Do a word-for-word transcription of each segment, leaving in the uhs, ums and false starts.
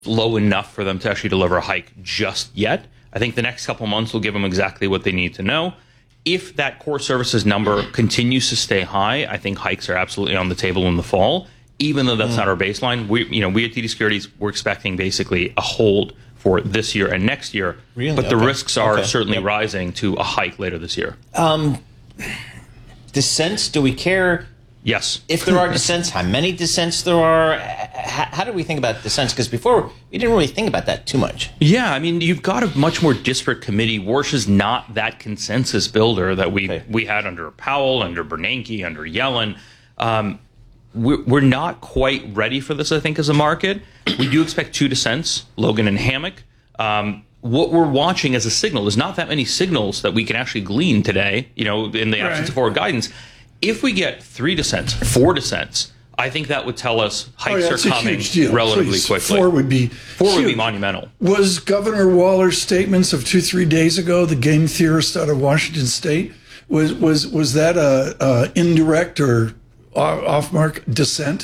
low enough for them to actually deliver a hike just yet. I think the next couple of months will give them exactly what they need to know. If that core services number continues to stay high, I think hikes are absolutely on the table in the fall. Even though that's mm. not our baseline, we, you know, we at T D Securities, we're expecting basically a hold for this year and next year. Really? But the okay. risks are okay. certainly yep. rising to a hike later this year. Um, dissents, do we care? Yes. If there are dissents, how many dissents there are? How, how do we think about dissents? Because before, we didn't really think about that too much. Yeah, I mean, you've got a much more disparate committee. Warsh is not that consensus builder that we, okay. we had under Powell, under Bernanke, under Yellen. Um, we're, we're not quite ready for this, I think, as a market. We do expect two dissents, Logan and Hammock. Um, what we're watching as a signal is not that many signals that we can actually glean today, you know, in the absence right. of forward guidance. If we get three dissents, four dissents, I think that would tell us hikes oh, yeah, are coming deal, relatively please. quickly. Four would be four huge. would be monumental. Was Governor Waller's statements of two, three days ago, the game theorist out of Washington State, was was was that a, a indirect or off-mark dissent?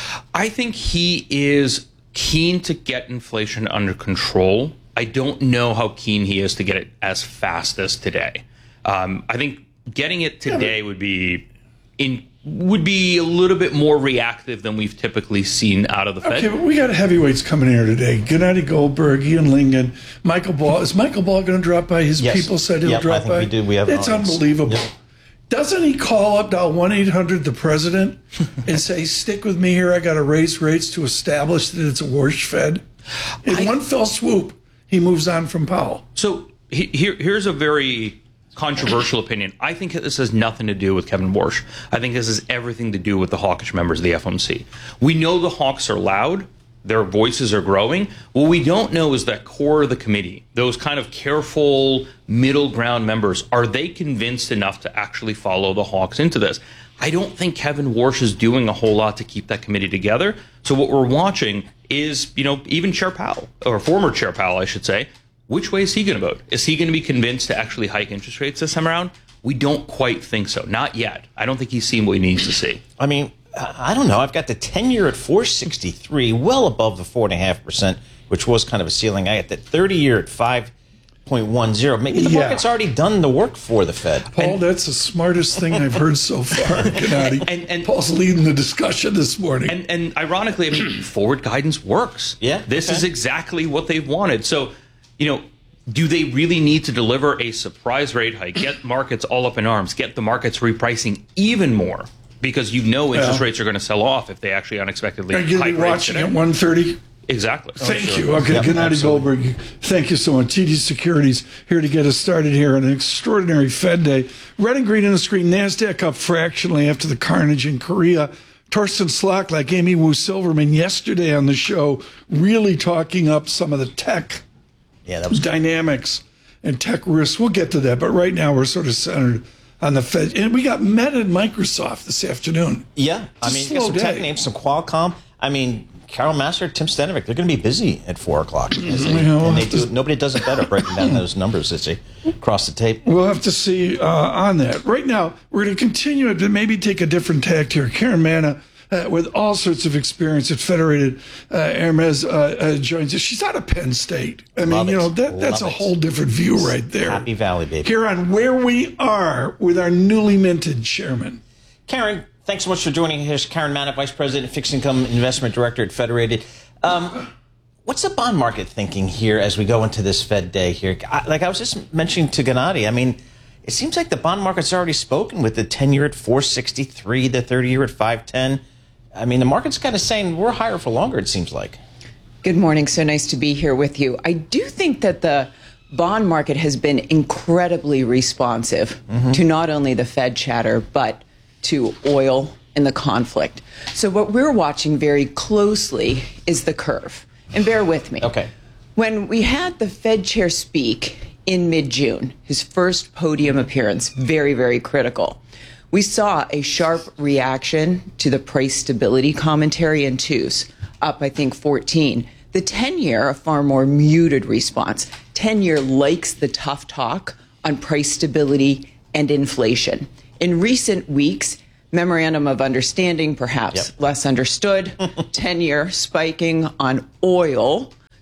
I think he is keen to get inflation under control. I don't know how keen he is to get it as fast as today. Um, I think getting it today yeah, would be in would be a little bit more reactive than we've typically seen out of the Fed. Okay, but we got heavyweights coming here today. Gennady Goldberg, Ian Lingen, Michael Ball. Is Michael Ball going to drop by? His yes. people said he'll yep, drop I think by. We do. We have it's audience. Unbelievable. Yep. Doesn't he call up now one eight hundred the president and say, stick with me here, I got to raise rates to establish that it's a Warsh Fed? In I, one fell swoop, he moves on from Powell. So he, here, here's a very controversial opinion. I think this has nothing to do with Kevin Warsh. I think this has everything to do with the hawkish members of the F O M C. We know the hawks are loud. Their voices are growing. What we don't know is that core of the committee, those kind of careful middle ground members, are they convinced enough to actually follow the hawks into this? I don't think Kevin Warsh is doing a whole lot to keep that committee together. So what we're watching is, you know, even Chair Powell, or former Chair Powell, I should say, which way is he going to vote? Is he going to be convinced to actually hike interest rates this time around? We don't quite think so. Not yet. I don't think he's seen what he needs to see. I mean, I don't know. I've got the ten-year at four sixty-three, well above the four point five percent, which was kind of a ceiling. I got the thirty-year at five point one zero. Maybe the yeah. market's already done the work for the Fed. Paul, and, that's the smartest thing I've heard so far, Gennady. And, and Paul's leading the discussion this morning. And, and ironically, I mean, forward guidance works. Yeah. This okay. is exactly what they've wanted. So, you know, do they really need to deliver a surprise rate hike, get markets all up in arms, get the markets repricing even more? Because you know interest yeah. rates are going to sell off if they actually unexpectedly hike rates. Are you going to be watching at one thirty? Exactly. Thank oh, sure. you. Okay, yep, Gennady Goldberg, thank you so much. T D Securities here to get us started here on an extraordinary Fed day. Red and green on the screen. NASDAQ up fractionally after the carnage in Korea. Torsten Slok, like Amy Wu Silverman yesterday on the show, really talking up some of the tech yeah, that was dynamics and tech risks. We'll get to that, but right now we're sort of centered on the Fed. And we got Meta and Microsoft this afternoon. Yeah, I mean, you got some day. tech names, some Qualcomm. I mean, Carol Massar, Tim Stenovic, they're going to be busy at four o'clock. Mm-hmm. They, we'll and they to, do, nobody does it better breaking down those numbers as they cross the tape. We'll have to see uh, on that. Right now, we're going to continue it, but maybe take a different tact here. Karen Manna, uh, with all sorts of experience at Federated uh, Hermes, uh, uh, joins us. She's out of Penn State. I mean, Love you know, it. that, that's Love a it. whole different view right there. Happy Valley, baby. Here on where we are with our newly minted chairman. Karen, thanks so much for joining us. Here's Karen Manna, Vice President, Fixed Income Investment Director at Federated. Um, what's the bond market thinking here as we go into this Fed day here? I, like I was just mentioning to Gennady, I mean, it seems like the bond market's already spoken with the ten-year at four sixty-three, the thirty-year at five ten. I mean, the market's kind of saying we're higher for longer, it seems like. Good morning. So nice to be here with you. I do think that the bond market has been incredibly responsive mm-hmm. to not only the Fed chatter, but to oil and the conflict. So what we're watching very closely is the curve. And bear with me. Okay. When we had the Fed chair speak in mid-June, his first podium appearance, very, very critical, we saw a sharp reaction to the price stability commentary in twos, up, I think, fourteen. The ten-year, a far more muted response. ten-year likes the tough talk on price stability and inflation. In recent weeks, memorandum of understanding, perhaps yep. less understood, ten-year spiking on oil,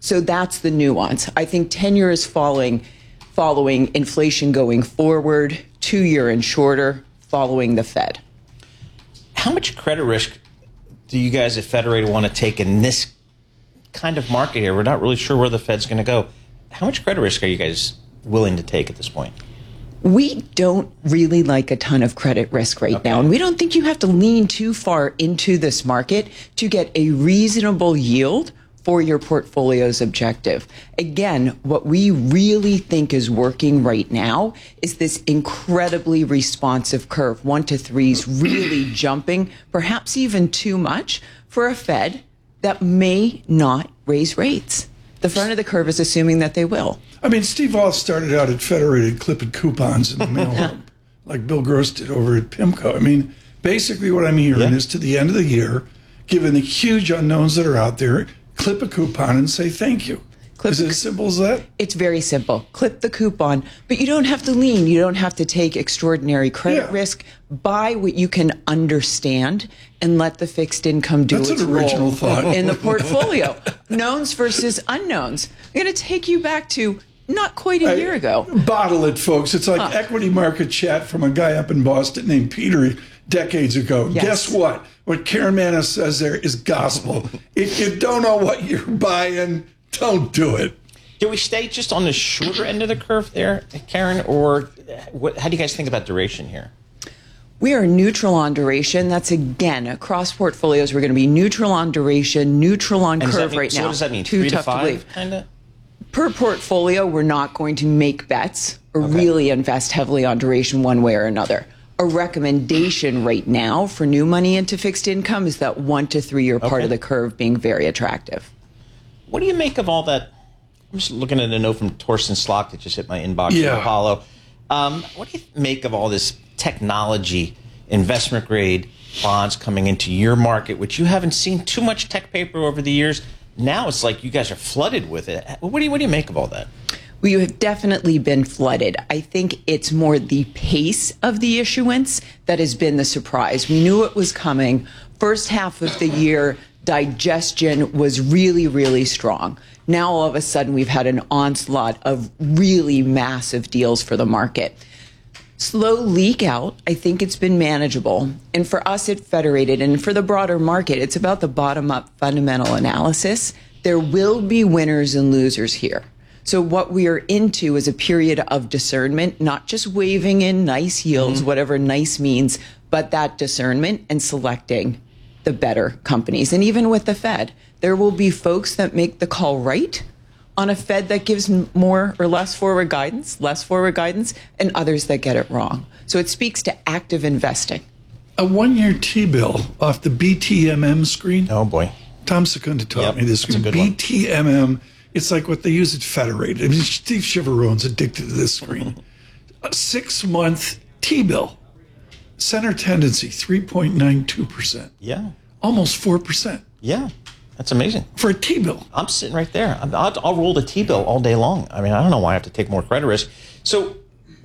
So that's the nuance. I think ten-year is falling, following inflation going forward, two-year and shorter following the Fed. How much credit risk do you guys at Federated want to take in this kind of market here? We're not really sure where the Fed's going to go. How much credit risk are you guys willing to take at this point? We don't really like a ton of credit risk right Okay. now, and we don't think you have to lean too far into this market to get a reasonable yield for your portfolio's objective. Again, what we really think is working right now is this incredibly responsive curve. One to threes really jumping, perhaps even too much for a Fed that may not raise rates. The front of the curve is assuming that they will. I mean, Steve Roth started out at Federated clipping coupons in the mailroom, like Bill Gross did over at PIMCO. I mean, basically what I'm hearing Yeah. is to the end of the year, given the huge unknowns that are out there, clip a coupon and say thank you. Clip is a it as simple as that? It's very simple. Clip the coupon, but you don't have to lean. You don't have to take extraordinary credit Yeah. risk. Buy what you can understand and let the fixed income do That's its an original role thought. in the portfolio. Knowns versus unknowns. I'm going to take you back to not quite a year ago. Bottle it, folks. It's like equity market chat from a guy up in Boston named Peter decades ago. Yes. Guess what? What Karen Manis says there is gospel. If you don't know what you're buying, don't do it. Do we stay just on the shorter end of the curve there, Karen, or what, how do you guys think about duration here? We are neutral on duration. That's again across portfolios. We're going to be neutral on duration, neutral on And does that curve mean- right so now. what does that mean? Too Three to tough five, believe. kind of? Per portfolio, we're not going to make bets or really invest heavily on duration one way or another. A recommendation right now for new money into fixed income is that one to three year part Okay. of the curve being very attractive. What do you make of all that? I'm just looking at a note from Torsten Slok that just hit my inbox Yeah. from Apollo. Um, what do you make of all this technology, investment grade bonds coming into your market, which you haven't seen too much tech paper over the years? Now it's like you guys are flooded with it. What do you, what do you make of all that? We have definitely been flooded. I think it's more the pace of the issuance that has been the surprise. We knew it was coming. First half of the year, digestion was really, really strong. Now, all of a sudden, we've had an onslaught of really massive deals for the market. Slow leak out, I think it's been manageable. And for us at Federated and for the broader market, it's about the bottom-up fundamental analysis. There will be winners and losers here. So what we are into is a period of discernment, not just waving in nice yields, mm-hmm. whatever nice means, but that discernment and selecting the better companies. And even with the Fed, there will be folks that make the call right on a Fed that gives more or less forward guidance, less forward guidance, and others that get it wrong. So it speaks to active investing. A one-year T-bill off the B T M M screen. Oh, boy. Tom Secunda taught Yep, me this. that's a good one. B T M M, it's like what they use at Federated. I mean, Steve Chivarone's addicted to this screen. A six-month T-bill. Center tendency, three point nine two percent. Yeah. Almost four percent. Yeah. That's amazing. For a T-bill. I'm sitting right there. I'm- I'll, I'll roll the T-bill all day long. I mean, I don't know why I have to take more credit risk. So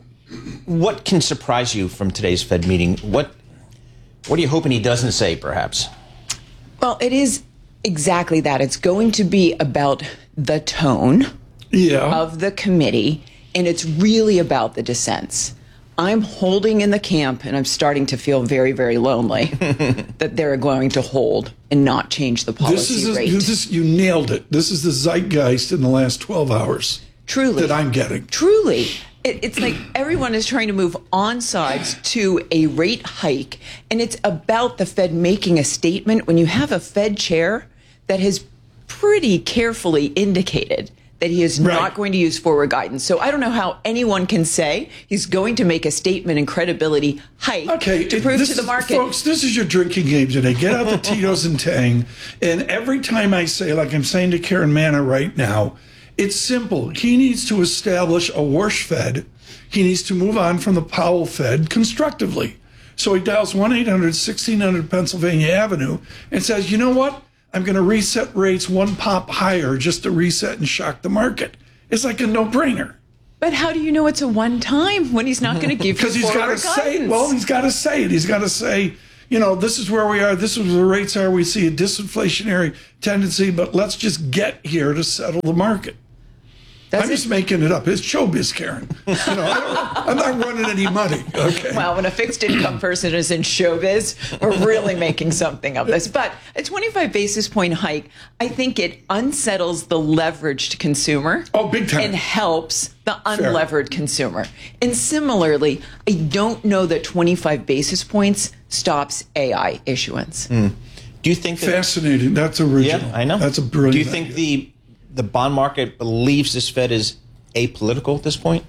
what can surprise you from today's Fed meeting? What What are you hoping he doesn't say, perhaps? Well, it is exactly that. It's going to be about the tone Yeah. of the committee, and it's really about the dissents. I'm holding in the camp, and I'm starting to feel very, very lonely that they're going to hold and not change the policy This is a, rate. this, you nailed it. This is the zeitgeist in the last twelve hours Truly. that I'm getting. Truly. It, it's like everyone is trying to move on sides to a rate hike, and it's about the Fed making a statement when you have a Fed chair that has pretty carefully indicated that he is Right. not going to use forward guidance. So I don't know how anyone can say he's going to make a statement and credibility hike Okay, to it- prove this to the is- market. folks, this is your drinking game today. Get out the Tito's and Tang, and every time I say, like I'm saying to Karen Manna right now, it's simple. He needs to establish a Warsh Fed. He needs to move on from the Powell Fed constructively. So he dials one eight hundred sixteen hundred Pennsylvania Avenue and says, you know what? I'm going to reset rates one pop higher just to reset and shock the market. It's like a no-brainer. But how do you know it's a one time when he's not going to give you Because he's got forward to say, guidance? well, he's got to say it. He's got to say, you know, this is where we are. This is where the rates are. We see a disinflationary tendency, but let's just get here to settle the market. That's I'm just it. making it up. It's showbiz, Karen. You know, I don't, I'm not running any money. Okay. Well, when a fixed income person is in showbiz, we're really making something of this. But a twenty-five basis point hike, I think it unsettles the leveraged consumer. Oh, big time. And helps the unlevered Fair. consumer. And similarly, I don't know that twenty-five basis points stops A I issuance. Mm. Do you think that, fascinating? That's original. Yeah, I know. That's a brilliant. Do you think idea. the the bond market believes this Fed is apolitical at this point?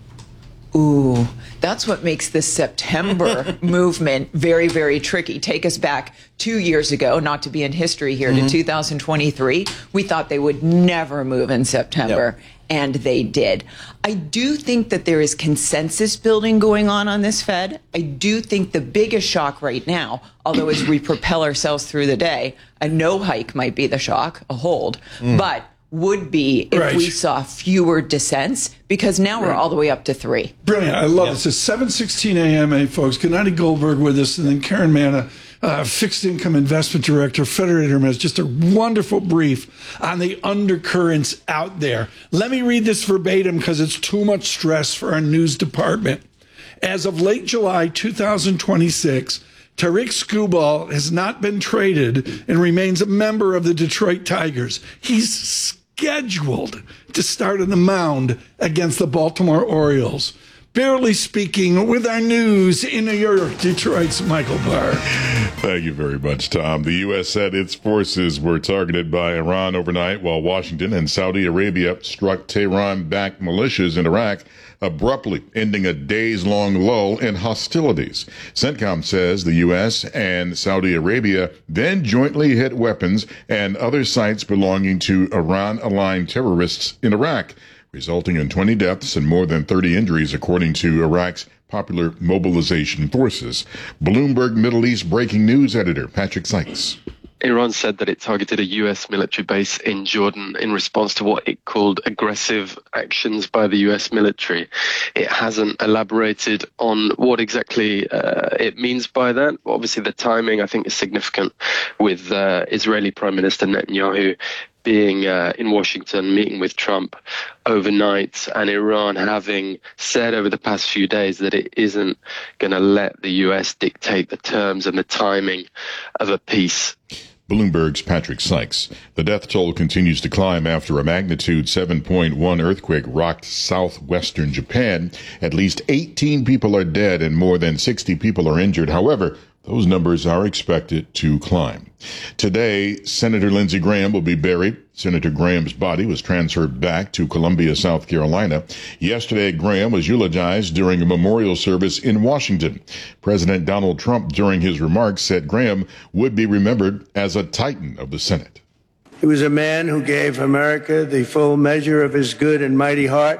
Ooh, that's what makes this September movement very, very tricky. Take us back two years ago, not to be in history here, mm-hmm. to two thousand twenty-three. We thought they would never move in September, yep. and they did. I do think that there is consensus building going on on this Fed. I do think the biggest shock right now, although as we propel ourselves through the day, a no hike might be the shock, a hold, mm. but would be if right. we saw fewer dissents, because now right. we're all the way up to three. Brilliant. I love yep. this. It's seven sixteen a.m., hey, folks. Gennady Goldberg with us, and then Karen Manna, uh, Fixed Income Investment Director, Federated Hermes. Just a wonderful brief on the undercurrents out there. Let me read this verbatim because it's too much stress for our news department. As of late July two thousand twenty-six, Tarik Skubal has not been traded and remains a member of the Detroit Tigers. He's scheduled to start on the mound against the Baltimore Orioles. Barely speaking with our news in New York, Detroit's Michael Barr. Thank you very much, Tom. The U S said its forces were targeted by Iran overnight, while Washington and Saudi Arabia struck Tehran-backed militias in Iraq, abruptly ending a days-long lull in hostilities. CENTCOM says the U S and Saudi Arabia then jointly hit weapons and other sites belonging to Iran-aligned terrorists in Iraq, resulting in twenty deaths and more than thirty injuries, according to Iraq's Popular Mobilization Forces. Bloomberg Middle East breaking news editor Patrick Sykes. Iran said that it targeted a U S military base in Jordan in response to what it called aggressive actions by the U S military. It hasn't elaborated on what exactly uh, it means by that. Obviously, the timing, I think, is significant, with uh, Israeli Prime Minister Netanyahu being uh, in Washington, meeting with Trump overnight, and Iran having said over the past few days that it isn't going to let the U S dictate the terms and the timing of a peace. Bloomberg's Patrick Sykes. The death toll continues to climb after a magnitude seven point one earthquake rocked southwestern Japan. At least eighteen people are dead and more than sixty people are injured. However, those numbers are expected to climb. Today, Senator Lindsey Graham will be buried. Senator Graham's body was transferred back to Columbia, South Carolina. Yesterday, Graham was eulogized during a memorial service in Washington. President Donald Trump, during his remarks, said Graham would be remembered as a titan of the Senate. He was a man who gave America the full measure of his good and mighty heart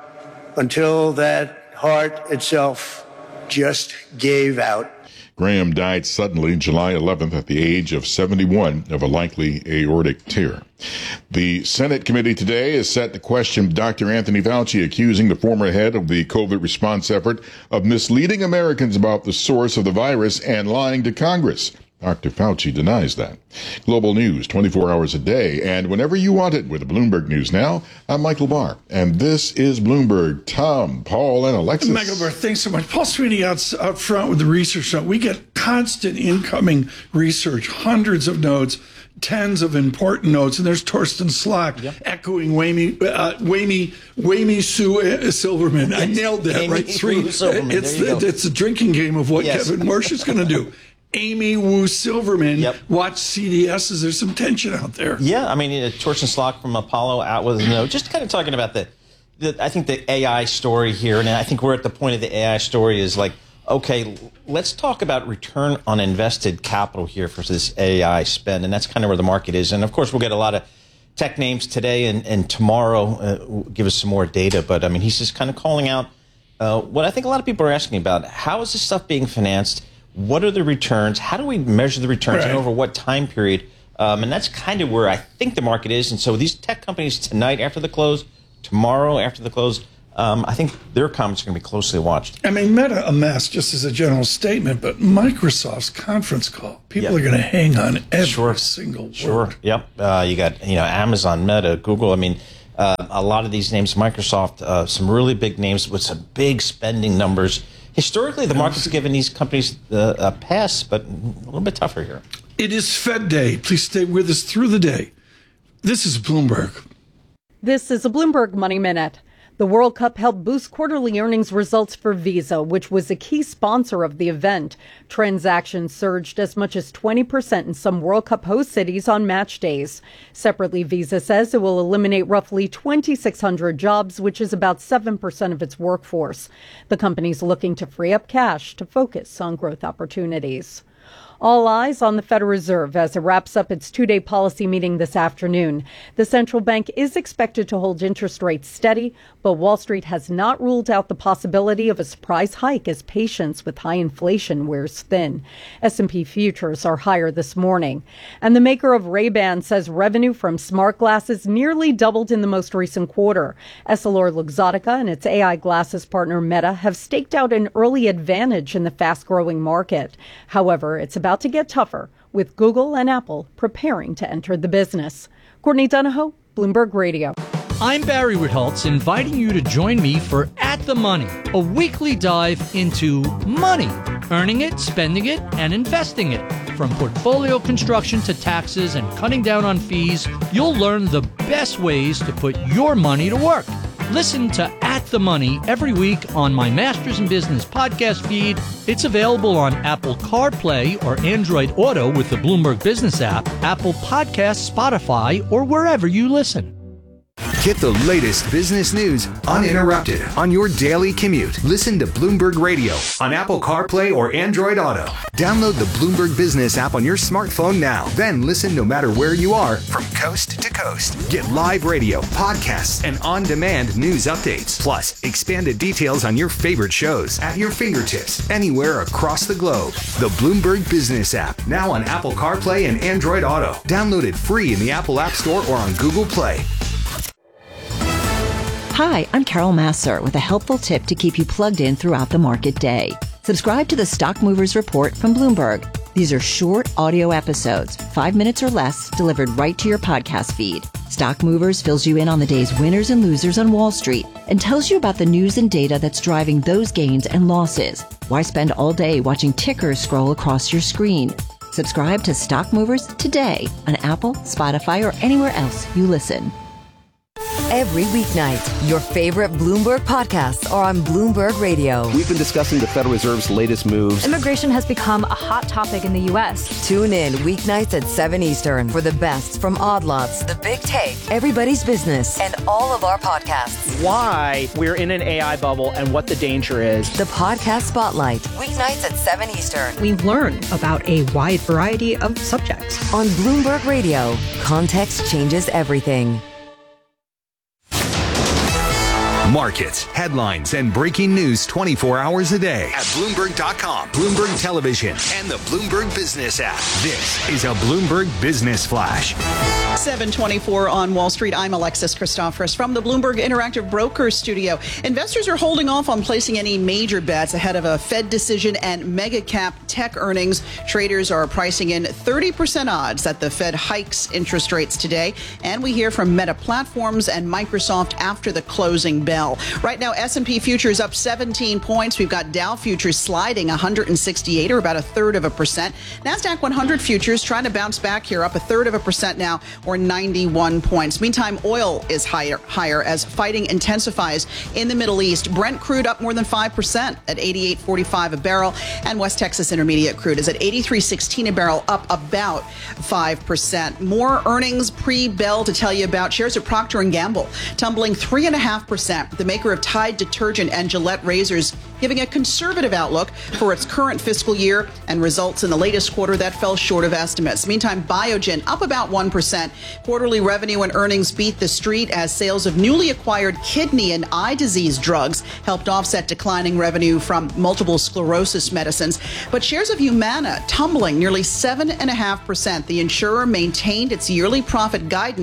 until that heart itself just gave out. Graham died suddenly July eleventh at the age of seventy-one of a likely aortic tear. The Senate committee today is set to question Doctor Anthony Fauci, accusing the former head of the COVID response effort of misleading Americans about the source of the virus and lying to Congress. Doctor Fauci denies that. Global news twenty-four hours a day and whenever you want it with Bloomberg News Now. I'm Michael Barr, and this is Bloomberg. Tom, Paul, and Alexis. Michael Barr, thanks so much. Paul Sweeney out, out front with the research note. We get constant incoming research, hundreds of notes, tens of important notes, and there's Torsten Slok yep. echoing Wayme, uh, Wayme, Wayme Sue Silverman. I nailed that, Amy right? Three. It's, it's a drinking game of what yes. Kevin Marsh is going to do. Amy Wu Silverman, yep. watch C D S. Is there some tension out there? Yeah, I mean, uh, Torsten Slok from Apollo out with a note, just kind of talking about the, the, I think the A I story here, and I think we're at the point of the A I story is like, okay, let's talk about return on invested capital here for this A I spend, and that's kind of where the market is. And of course, we'll get a lot of tech names today and, and tomorrow uh, will give us some more data, but I mean, he's just kind of calling out uh, what I think a lot of people are asking about. How is this stuff being financed? What are the returns? How do we measure the returns right. and over what time period? Um, and that's kind of where I think the market is. And so these tech companies tonight after the close, tomorrow after the close, Um, I think their comments are going to be closely watched. I mean, Meta a mess, just as a general statement, but Microsoft's conference call, people Yeah. are going to hang on every Sure. single word. Sure. Yep. Uh, you got you know Amazon, Meta, Google. I mean, uh, a lot of these names, Microsoft, uh, some really big names with some big spending numbers. Historically, the market's given these companies uh, a pass, but a little bit tougher here. It is Fed Day. Please stay with us through the day. This is Bloomberg. This is a Bloomberg Money Minute. The World Cup helped boost quarterly earnings results for Visa, which was a key sponsor of the event. Transactions surged as much as twenty percent in some World Cup host cities on match days. Separately, Visa says it will eliminate roughly twenty-six hundred jobs, which is about seven percent of its workforce. The company's looking to free up cash to focus on growth opportunities. All eyes on the Federal Reserve as it wraps up its two-day policy meeting this afternoon. The central bank is expected to hold interest rates steady, but Wall Street has not ruled out the possibility of a surprise hike as patience with high inflation wears thin. S and P futures are higher this morning. And the maker of Ray-Ban says revenue from smart glasses nearly doubled in the most recent quarter. EssilorLuxottica and its A I glasses partner Meta have staked out an early advantage in the fast-growing market. However, it's about to get tougher, with Google and Apple preparing to enter the business. Courtney Donahoe, Bloomberg Radio. I'm Barry Ritholtz, inviting you to join me for At the Money, a weekly dive into money, earning it, spending it, and investing it. From portfolio construction to taxes and cutting down on fees, you'll learn the best ways to put your money to work. Listen to At the Money every week on my Masters in Business podcast feed. It's available on Apple CarPlay or Android Auto with the Bloomberg Business app, Apple Podcasts, Spotify, or wherever you listen. Get the latest business news uninterrupted on your daily commute. Listen to Bloomberg Radio on Apple CarPlay or Android Auto. Download the Bloomberg Business app on your smartphone now. Then listen no matter where you are from coast to coast. Get live radio, podcasts, and on-demand news updates. Plus, expanded details on your favorite shows at your fingertips anywhere across the globe. The Bloomberg Business app, now on Apple CarPlay and Android Auto. Download it free in the Apple App Store or on Google Play. Hi, I'm Carol Masser with a helpful tip to keep you plugged in throughout the market day. Subscribe to the Stock Movers Report from Bloomberg. These are short audio episodes, five minutes or less, delivered right to your podcast feed. Stock Movers fills you in on the day's winners and losers on Wall Street and tells you about the news and data that's driving those gains and losses. Why spend all day watching tickers scroll across your screen? Subscribe to Stock Movers today on Apple, Spotify, or anywhere else you listen. Every weeknight, your favorite Bloomberg podcasts are on Bloomberg Radio. We've been discussing the Federal Reserve's latest moves. Immigration has become a hot topic in the U S. Tune in weeknights at seven Eastern for the best from Odd Lots, The Big Take, Everybody's Business, and all of our podcasts. Why we're in an A I bubble and what the danger is. The Podcast Spotlight, weeknights at seven Eastern. We learn about a wide variety of subjects. On Bloomberg Radio, context changes everything. Markets, headlines, and breaking news twenty-four hours a day at Bloomberg dot com, Bloomberg Television, and the Bloomberg Business app. This is a Bloomberg Business Flash. seven twenty-four on Wall Street. I'm Alexis Christoforous from the Bloomberg Interactive Brokers Studio. Investors are holding off on placing any major bets ahead of a Fed decision and mega cap tech earnings. Traders are pricing in thirty percent odds that the Fed hikes interest rates today. And we hear from Meta Platforms and Microsoft after the closing bell. Right now, S and P futures up seventeen points. We've got Dow futures sliding one hundred sixty-eight, or about a third of a percent. NASDAQ one hundred futures trying to bounce back here, up a third of a percent now, or ninety-one points. Meantime, oil is higher, higher as fighting intensifies in the Middle East. Brent crude up more than five percent at eighty-eight forty-five a barrel, and West Texas Intermediate crude is at eighty-three sixteen a barrel, up about five percent. More earnings pre-bell to tell you about. Shares of Procter and Gamble tumbling three point five percent. The maker of Tide detergent and Gillette razors giving a conservative outlook for its current fiscal year and results in the latest quarter that fell short of estimates. Meantime, Biogen up about one percent. Quarterly revenue and earnings beat the street as sales of newly acquired kidney and eye disease drugs helped offset declining revenue from multiple sclerosis medicines. But shares of Humana tumbling nearly seven point five percent. The insurer maintained its yearly profit guidance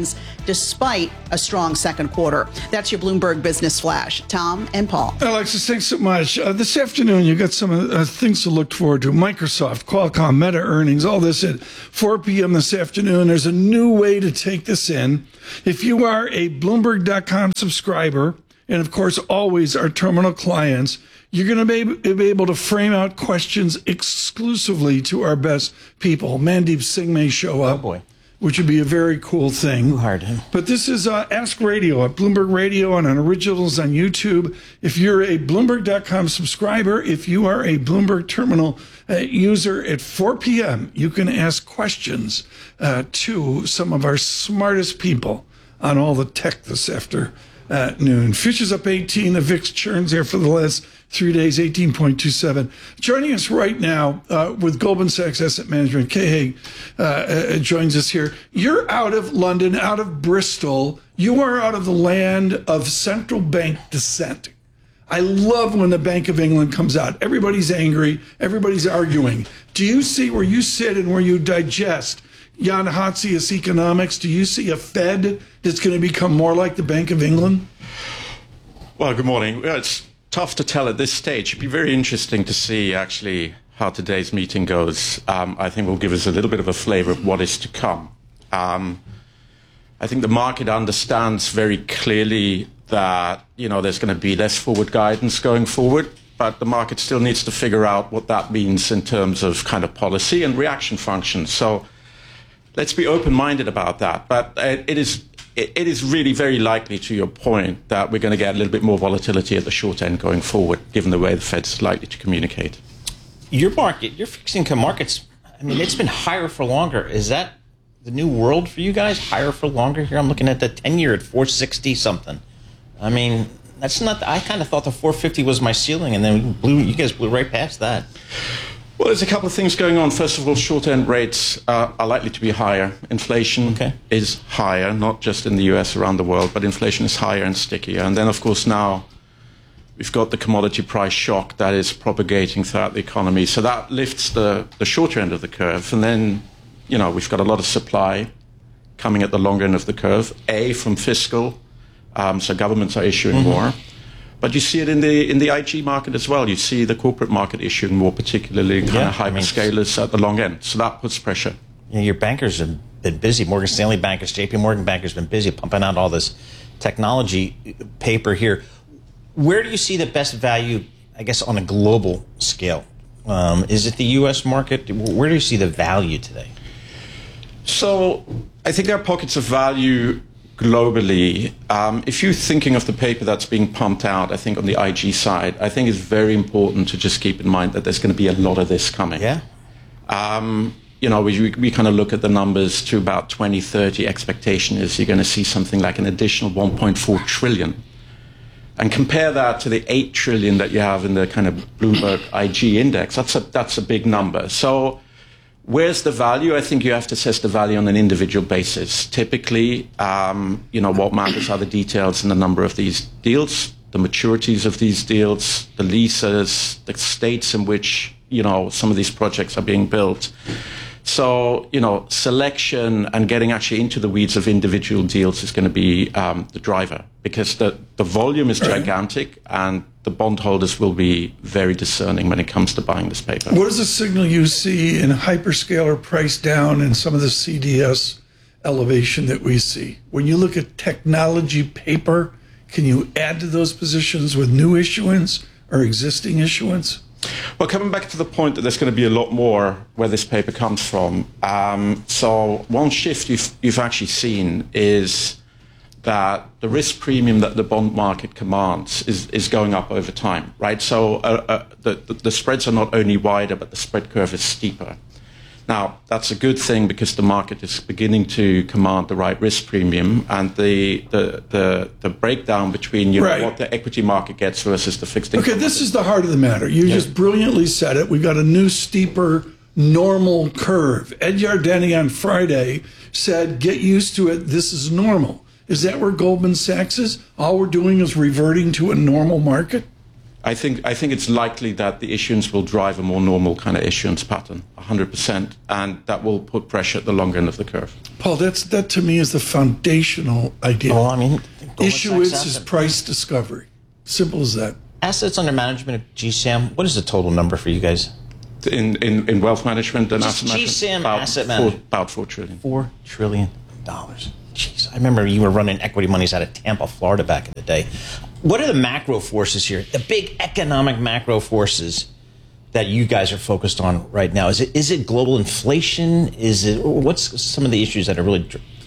despite a strong second quarter. That's your Bloomberg Business Flash. Tom and Paul. Alexis, thanks so much. Uh, this afternoon, you got some uh, things to look forward to. Microsoft, Qualcomm, Meta earnings, all this at four p.m. this afternoon. There's a new way to take this in. If you are a Bloomberg dot com subscriber, and of course, always our terminal clients, you're going to be, be able to frame out questions exclusively to our best people. Mandeep Singh may show up, oh boy. which would be a very cool thing. Who hired him? But this is uh, Ask Radio at Bloomberg Radio and on Originals on YouTube. If you're a Bloomberg dot com subscriber, if you are a Bloomberg Terminal uh, user at four p.m., you can ask questions uh, to some of our smartest people on all the tech this afternoon. Futures up eighteen. The V I X churns there for the last three days, eighteen point two seven. Joining us right now uh, with Goldman Sachs Asset Management, Kay Haig uh, uh, joins us here. You're out of London, out of Bristol. You are out of the land of central bank dissent. I love when the Bank of England comes out. Everybody's angry. Everybody's arguing. Do you see where you sit and where you digest Jan Hatzius economics? Do you see a Fed that's going to become more like the Bank of England? Well, good morning. Well, it's tough to tell at this stage. It'd be very interesting to see actually how today's meeting goes. Um, I think will give us a little bit of a flavor of what is to come. Um, I think the market understands very clearly that, you know, there's going to be less forward guidance going forward, but the market still needs to figure out what that means in terms of kind of policy and reaction functions. So let's be open-minded about that. But it, it is it, it is really very likely, to your point, that we're going to get a little bit more volatility at the short end going forward, given the way the Fed's likely to communicate. Your market, your fixed income markets, I mean, it's been higher for longer. Is that the new world for you guys? Higher for longer here? I'm looking at the ten-year at four sixty something. I mean, that's not. I kind of thought the four fifty was my ceiling, and then we blew, you guys blew right past that. Well, there's a couple of things going on. First of all, short-end rates uh, are likely to be higher. Inflation okay. is higher, not just in the U S, around the world, but inflation is higher and stickier. And then, of course, now we've got the commodity price shock that is propagating throughout the economy. So that lifts the, the shorter end of the curve. And then, you know, we've got a lot of supply coming at the longer end of the curve, A, from fiscal, um, so governments are issuing mm-hmm. more. But you see it in the in the I G market as well. You see the corporate market issuing more, particularly kind yeah, of hyperscalers I mean, at the long end. So that puts pressure. You know, your bankers have been busy. Morgan Stanley bankers, J P Morgan bankers have been busy pumping out all this technology paper here. Where do you see the best value, I guess, on a global scale? Um, is it the U S market? Where do you see the value today? So I think there are pockets of value globally. Um, if you're thinking of the paper that's being pumped out, I think on the I G side, I think it's very important to just keep in mind that there's going to be a lot of this coming. Yeah. Um, you know, we, we kind of look at the numbers to about twenty thirty. Expectation is you're going to see something like an additional one point four trillion. And compare that to the eight trillion that you have in the kind of Bloomberg I G index. That's a, that's a big number. So where's the value? I think you have to assess the value on an individual basis. Typically, um, you know, what matters are the details and the number of these deals, the maturities of these deals, the leases, the states in which, you know, some of these projects are being built. So, you know, selection and getting actually into the weeds of individual deals is going to be um, the driver, because the, the volume is gigantic and the bondholders will be very discerning when it comes to buying this paper. What is the signal you see in hyperscaler price down and some of the C D S elevation that we see? When you look at technology paper, can you add to those positions with new issuance or existing issuance? Well, coming back to the point that there's going to be a lot more where this paper comes from. Um, so one shift you've, you've actually seen is that the risk premium that the bond market commands is, is going up over time, right? So uh, uh, the, the, the spreads are not only wider, but the spread curve is steeper. Now, that's a good thing because the market is beginning to command the right risk premium, and the the the, the breakdown between you right. know, what the equity market gets versus the fixed income. Okay, this is the heart of the matter. You yeah. just brilliantly said it. We've got a new, steeper, normal curve. Ed Yardeni on Friday said, get used to it. This is normal. Is that where Goldman Sachs is? All we're doing is reverting to a normal market? I think I think it's likely that the issuance will drive a more normal kind of issuance pattern, one hundred percent, and that will put pressure at the long end of the curve. Paul, that's that to me is the foundational idea. Well, I mean, issuance is price discovery. Simple as that. Assets under management of G SAM. What is the total number for you guys? In in, in wealth management and Just asset management, G SAM about asset four, management. about four trillion. Four trillion dollars. Jeez, I remember you were running equity monies out of Tampa, Florida back in the day. What are the macro forces here? The big economic macro forces that you guys are focused on right now? Is it is it global inflation? Is it what's some of the issues that are really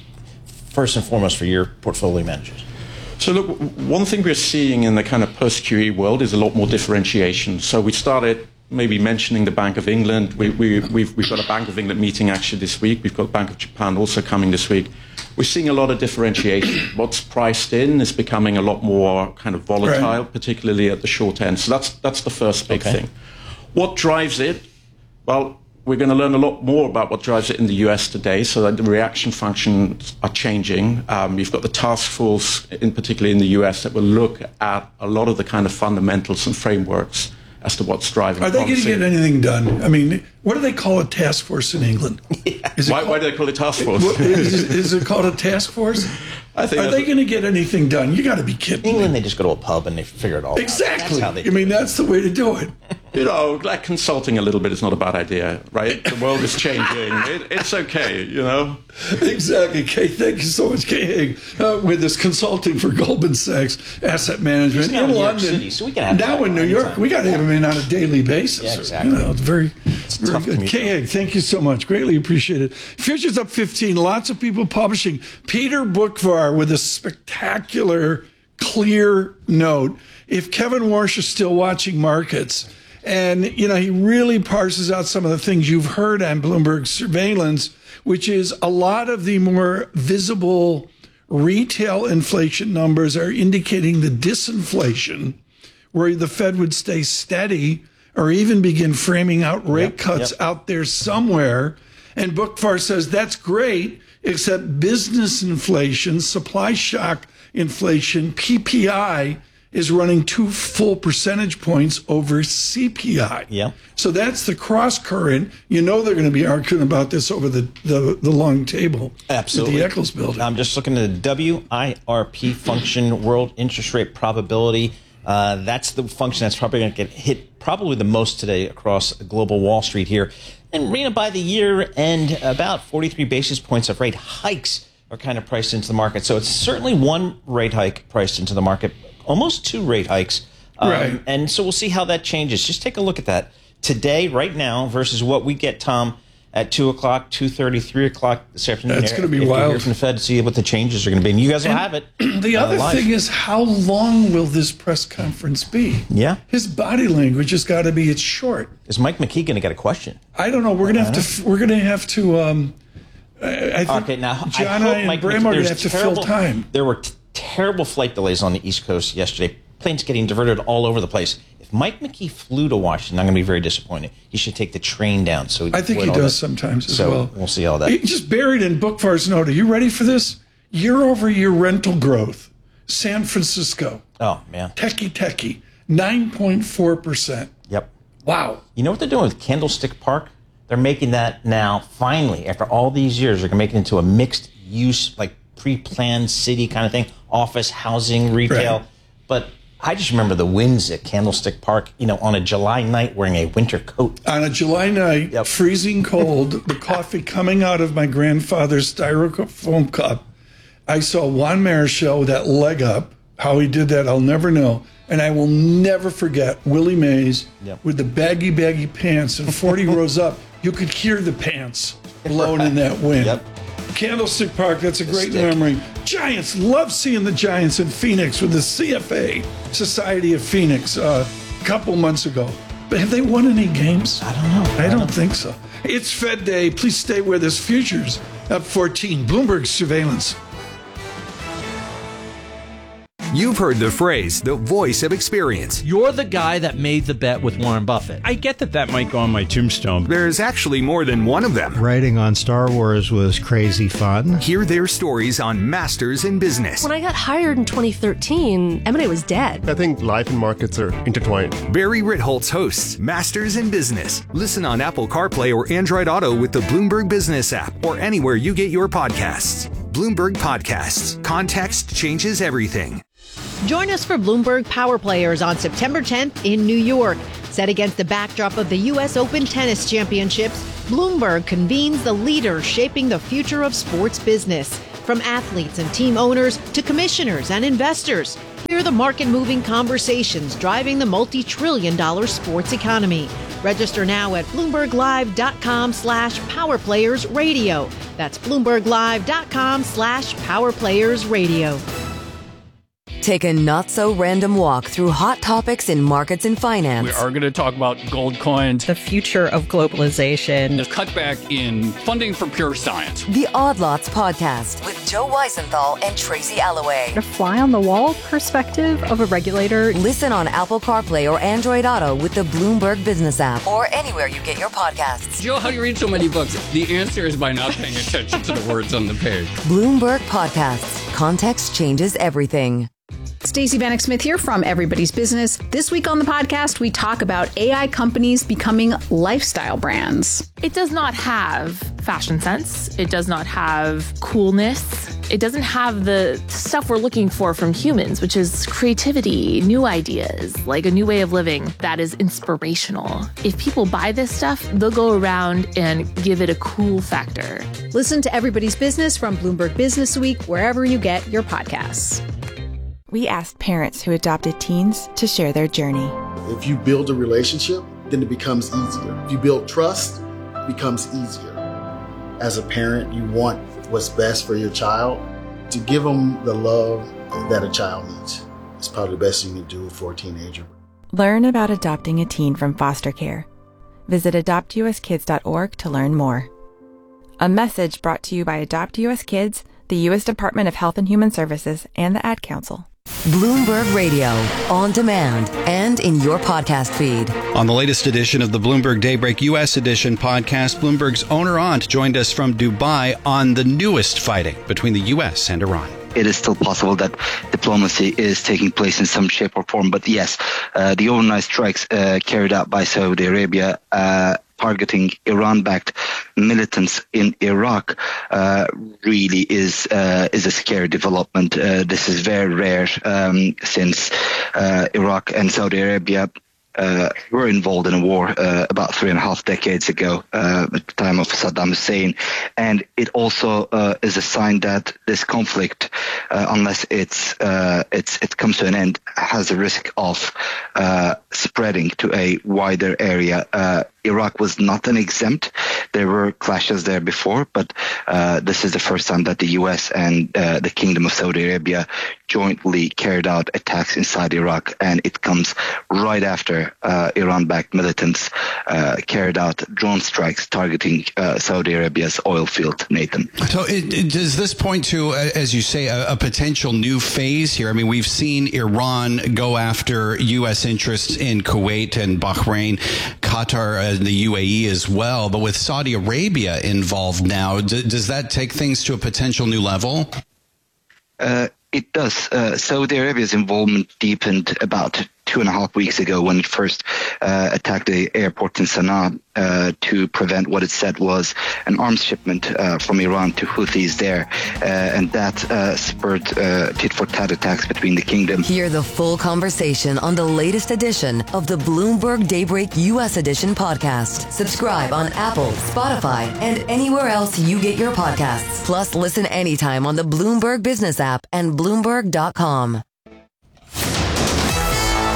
first and foremost for your portfolio managers? So look, one thing we're seeing in the kind of post-Q E world is a lot more differentiation. So we started maybe mentioning the Bank of England. We, we, we've, we've got a Bank of England meeting actually this week. We've got Bank of Japan also coming this week. We're seeing a lot of differentiation. What's priced in is becoming a lot more kind of volatile, right, particularly at the short end. So that's that's the first big okay. thing. What drives it? Well, we're going to learn a lot more about what drives it in the U S today, so that the reaction functions are changing. Um, you've got the task force, in particularly in the U S, that will look at a lot of the kind of fundamentals and frameworks as to what's driving Are they policy. going to get anything done? I mean, what do they call a task force in England? Yeah. Why, called, why do they call it task force? What, is, is it called a task force? I think Are they going to get anything done? You got to be kidding England, me. they just go to a pub and they figure it all exactly. out. Exactly. I mean, that's the way to do it. You know, like consulting a little bit is not a bad idea, right? The world is changing. It, it's okay, you know? Exactly. Kay, thank you so much, Kay Haig, uh, with this consulting for Goldman Sachs Asset Management in London. City, so we can have now in New York, anytime. We got to have him in on a daily basis. Yeah, exactly. You know, it's very, it's very good. Kay Haig, thank you so much. Greatly appreciate it. Futures up fifteen. Lots of people publishing. Peter Boockvar with a spectacular, clear note. If Kevin Warsh is still watching markets, and, you know, he really parses out some of the things you've heard on Bloomberg Surveillance, which is a lot of the more visible retail inflation numbers are indicating the disinflation, where the Fed would stay steady or even begin framing out rate yep, cuts yep. out there somewhere. And Boockvar says that's great, except business inflation, supply shock inflation, P P I, is running two full percentage points over C P I. Yeah. So that's the cross current. You know they're going to be arguing about this over the, the, the long table. Absolutely. At the Eccles building. I'm just looking at the W I R P function, world interest rate probability. Uh, that's the function that's probably going to get hit probably the most today across global Wall Street here. And Rena, by the year end, about forty-three basis points of rate hikes are kind of priced into the market. So it's certainly one rate hike priced into the market. Almost two rate hikes. Um, right. And so we'll see how that changes. Just take a look at that today, right now, versus what we get, Tom, at two o'clock, two thirty, three o'clock this afternoon. That's going to be if wild. Hear from the Fed to see what the changes are going to be. And you guys will and have it. The uh, other live. thing is, how long will this press conference be? Yeah. His body language has got to be, it's short. Is Mike McKee going to get a question? I don't know. We're going to have to, we're going to have to, um, I think okay, now, John I and I and Mike Bram McKee, are going to have to terrible, fill time. There were t- terrible flight delays on the East Coast yesterday. Planes getting diverted all over the place. If Mike McKee flew to Washington, I'm going to be very disappointed. He should take the train down. So I think he does that. sometimes as so well. We'll see all that. He just buried in Boockvar's note. Are you ready for this? Year over year rental growth. San Francisco. Oh, man. Techie, techie. nine point four percent. Yep. Wow. You know what they're doing with Candlestick Park? They're making that now, finally, after all these years, they're going to make it into a mixed use, like pre-planned city kind of thing. Office, housing, retail. Right. But I just remember the winds at Candlestick Park, you know, on a July night wearing a winter coat. On a July night, yep. freezing cold, the coffee coming out of my grandfather's styrofoam cup. I saw Juan Marichal with that leg up. How he did that, I'll never know. And I will never forget Willie Mays yep. with the baggy, baggy pants and forty rows up. You could hear the pants blowing right. in that wind. Yep. Candlestick Park, that's a great memory. Giants, love seeing the Giants in Phoenix with the C F A, Society of Phoenix, uh, a couple months ago. But have they won any games? I don't know. I, I don't, don't think so. It's Fed Day. Please stay with us. Futures up fourteen. Bloomberg Surveillance. You've heard the phrase, the voice of experience. You're the guy that made the bet with Warren Buffett. I get that that might go on my tombstone. There's actually more than one of them. Writing on Star Wars was crazy fun. Hear their stories on Masters in Business. When I got hired in twenty thirteen, M and A was dead. I think life and markets are intertwined. Barry Ritholtz hosts Masters in Business. Listen on Apple CarPlay or Android Auto with the Bloomberg Business app or anywhere you get your podcasts. Bloomberg Podcasts. Context changes everything. Join us for Bloomberg Power Players on September tenth in New York. Set against the backdrop of the U S Open Tennis Championships, Bloomberg convenes the leaders shaping the future of sports business. From athletes and team owners to commissioners and investors, hear the market-moving conversations driving the multi-trillion dollar sports economy. Register now at bloomberglive.com slash powerplayersradio. That's bloomberglive.com slash powerplayersradio. Take a not-so-random walk through hot topics in markets and finance. We are going to talk about gold coins. The future of globalization. The cutback in funding for pure science. The Odd Lots Podcast with Joe Weisenthal and Tracy Alloway. A fly-on-the-wall perspective of a regulator. Listen on Apple CarPlay or Android Auto with the Bloomberg Business app or anywhere you get your podcasts. Joe, how do you read so many books? The answer is by not paying attention to the words on the page. Bloomberg Podcasts. Context changes everything. Stacey Vanek Smith here from Everybody's Business. This week on the podcast, we talk about A I companies becoming lifestyle brands. It does not have fashion sense. It does not have coolness. It doesn't have the stuff we're looking for from humans, which is creativity, new ideas, like a new way of living that is inspirational. If people buy this stuff, they'll go around and give it a cool factor. Listen to Everybody's Business from Bloomberg Business Week, wherever you get your podcasts. We asked parents who adopted teens to share their journey. If you build a relationship, then it becomes easier. If you build trust, it becomes easier. As a parent, you want what's best for your child. To give them the love that a child needs is probably the best thing you can do for a teenager. Learn about adopting a teen from foster care. Visit adopt u s kids dot org to learn more. A message brought to you by Adopt U S Kids, the U S Department of Health and Human Services, and the Ad Council. Bloomberg Radio, on demand, and in your podcast feed. On the latest edition of the Bloomberg Daybreak U S Edition podcast, Bloomberg's Oner Ant joined us from Dubai on the newest fighting between the U S and Iran. It is still possible that diplomacy is taking place in some shape or form. But yes, uh, the overnight strikes uh, carried out by Saudi Arabia uh, targeting Iran-backed militants in Iraq uh, really is uh, is a scary development. Uh, this is very rare um, since uh, Iraq and Saudi Arabia Uh, were involved in a war uh, about three and a half decades ago uh, at the time of Saddam Hussein. And it also uh, is a sign that this conflict, uh, unless it's, uh, it's it comes to an end, has a risk of uh, spreading to a wider area. Uh, Iraq was not an exempt. There were clashes there before, but uh, this is the first time that the U S and uh, the Kingdom of Saudi Arabia jointly carried out attacks inside Iraq, and it comes right after uh, Iran-backed militants uh, carried out drone strikes targeting uh, Saudi Arabia's oil field, Nathan. So it, it, does this point to, uh, as you say, a, a potential new phase here? I mean, we've seen Iran go after U S interests in Kuwait and Bahrain, Qatar and the U A E as well, but with Saudi Arabia involved now, d- does that take things to a potential new level? Uh, it does. Uh, Saudi Arabia's involvement deepened about two and a half weeks ago when it first uh, attacked the airport in Sana'a uh, to prevent what it said was an arms shipment uh, from Iran to Houthis there. Uh, and that uh, spurred uh, tit-for-tat attacks between the kingdom. Hear the full conversation on the latest edition of the Bloomberg Daybreak U S Edition podcast. Subscribe on Apple, Spotify, and anywhere else you get your podcasts. Plus, listen anytime on the Bloomberg Business app and Bloomberg dot com.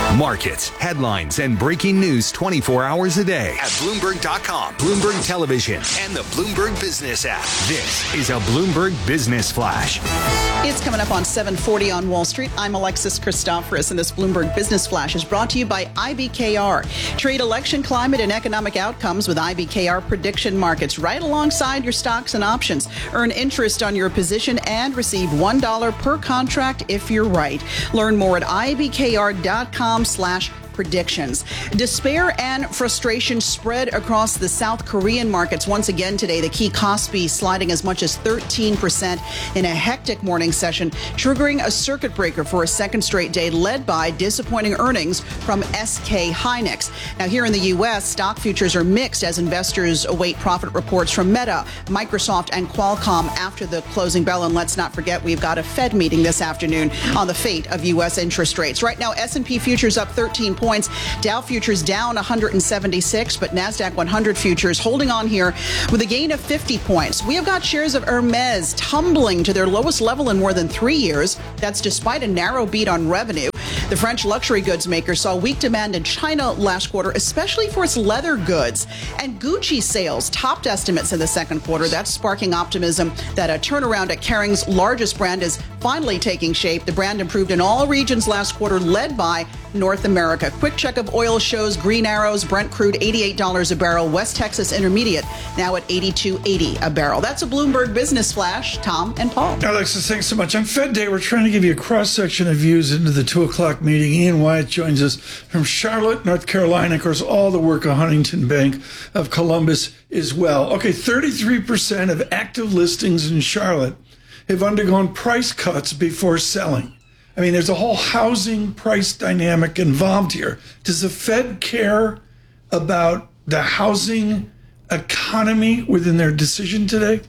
Markets, headlines, and breaking news twenty-four hours a day at Bloomberg dot com, Bloomberg Television, and the Bloomberg Business app. This is a Bloomberg Business Flash. It's coming up on seven forty on Wall Street. I'm Alexis Christoforous, and this Bloomberg Business Flash is brought to you by I B K R. Trade election, climate, and economic outcomes with I B K R prediction markets right alongside your stocks and options. Earn interest on your position and receive one dollar per contract if you're right. Learn more at I B K R dot com slash predictions. Despair and frustration spread across the South Korean markets once again today. The key Kospi sliding as much as thirteen percent in a hectic morning session, triggering a circuit breaker for a second straight day led by disappointing earnings from S K Hynix. Now here in the U S, stock futures are mixed as investors await profit reports from Meta, Microsoft, and Qualcomm after the closing bell. And let's not forget, we've got a Fed meeting this afternoon on the fate of U S interest rates. Right now, S and P futures up thirteen points. Dow futures down one hundred seventy-six, but NASDAQ one hundred futures holding on here with a gain of fifty points. We have got shares of Hermes tumbling to their lowest level in more than three years. That's despite a narrow beat on revenue. The French luxury goods maker saw weak demand in China last quarter, especially for its leather goods. And Gucci sales topped estimates in the second quarter. That's sparking optimism that a turnaround at Kering's largest brand is finally taking shape. The brand improved in all regions last quarter, led by North America. Quick check of oil shows Green Arrows, Brent crude eighty-eight dollars a barrel, West Texas Intermediate now at eighty-two eighty a barrel. That's a Bloomberg Business Flash. Tom and Paul. Alexis, thanks so much. On Fed Day, we're trying to give you a cross-section of views into the two o'clock meeting. Ian Wyatt joins us from Charlotte, North Carolina. Of course, all the work of Huntington Bank of Columbus as well. Okay, thirty-three percent of active listings in Charlotte have undergone price cuts before selling. I mean, there's a whole housing price dynamic involved here. Does the Fed care about the housing economy within their decision today?